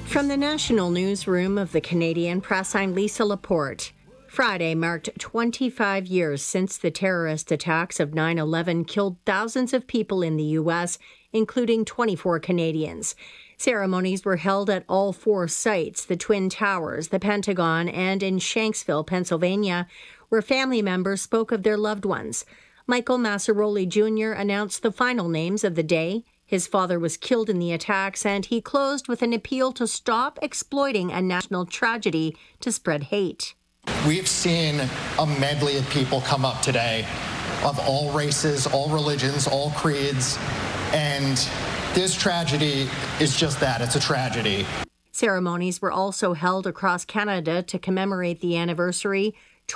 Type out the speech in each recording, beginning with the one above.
From the national newsroom of the Canadian Press, I'm Lisa Laporte. Friday marked 25 years since the terrorist attacks of 9/11 killed thousands of people in the U.S., including 24 Canadians. Ceremonies were held at all four sites, the Twin Towers, the Pentagon, and in Shanksville, Pennsylvania, where family members spoke of their loved ones. Michael Massaroli Jr. announced the final names of the day. His father was killed in the attacks, and he closed with an appeal to stop exploiting a national tragedy to spread hate. We've seen a medley of people come up today of all races, all religions, all creeds, and this tragedy is just that, it's a tragedy. Ceremonies were also held across Canada to commemorate the anniversary.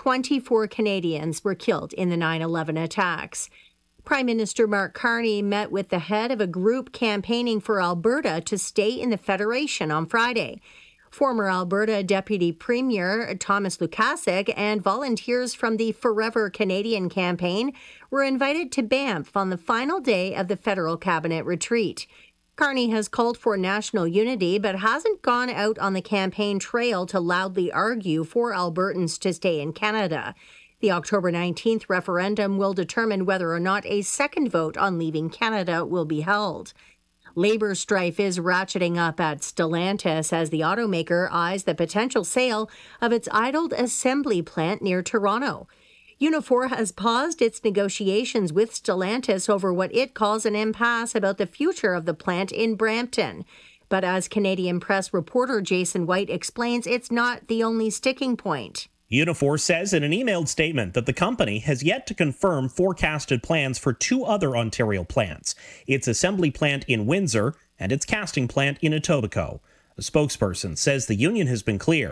24 Canadians were killed in the 9/11 attacks. Prime Minister Mark Carney met with the head of a group campaigning for Alberta to stay in the Federation on Friday. Former Alberta Deputy Premier Thomas Lukaszuk and volunteers from the Forever Canadian campaign were invited to Banff on the final day of the federal cabinet retreat. Carney has called for national unity but hasn't gone out on the campaign trail to loudly argue for Albertans to stay in Canada. The October 19th referendum will determine whether or not a second vote on leaving Canada will be held. Labor strife is ratcheting up at Stellantis as the automaker eyes the potential sale of its idled assembly plant near Toronto. Unifor has paused its negotiations with Stellantis over what it calls an impasse about the future of the plant in Brampton. But as Canadian Press reporter Jason White explains, it's not the only sticking point. Unifor says in an emailed statement that the company has yet to confirm forecasted plans for two other Ontario plants, its assembly plant in Windsor and its casting plant in Etobicoke. A spokesperson says the union has been clear